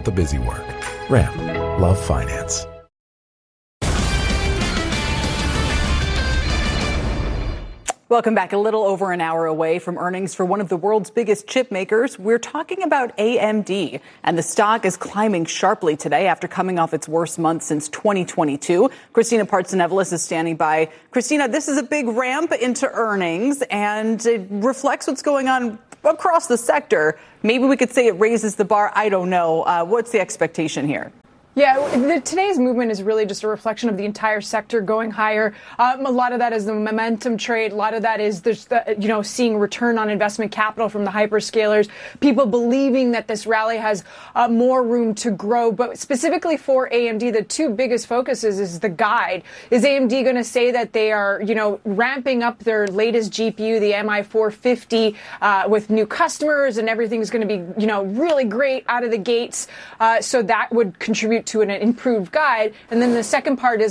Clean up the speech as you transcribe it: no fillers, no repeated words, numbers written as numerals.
out the busy work. Ramp. Love finance. Welcome back. A little over an hour away from earnings for one of the world's biggest chip makers. We're talking about AMD, and the stock is climbing sharply today after coming off its worst month since 2022. Christina Partsinevelos is standing by. Christina, this is a big ramp into earnings, and it reflects what's going on across the sector. Maybe we could say it raises the bar. I don't know. What's the expectation here? Yeah, today's movement is really just a reflection of the entire sector going higher. A lot of that is the momentum trade. A lot of that is seeing return on investment capital from the hyperscalers. People believing that this rally has more room to grow. But specifically for AMD, the two biggest focuses is the guide. Is AMD going to say that they are, ramping up their latest GPU, the MI450, with new customers and everything's going to be, really great out of the gates? So that would contribute to an improved guide. And then the second part is